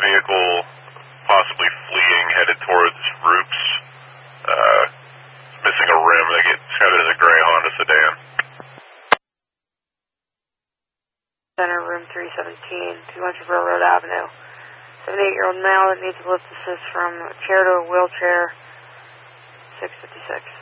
vehicle possibly fleeing, headed towards Roops. Missing a rim. They get described as a gray Honda sedan. Center, room 317, 200 Railroad Avenue. 78-year-old male that needs lift assist from chair to a wheelchair, 656.